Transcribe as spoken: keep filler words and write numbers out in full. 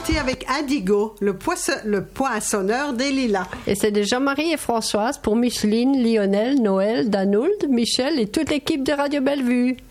partie avec Indigo, le, poisse, le poinçonneur des lilas. Et c'est de Jean-Marie et Françoise pour Micheline, Lionel, Noël, Danould, Michel et toute l'équipe de Radio Bellevue.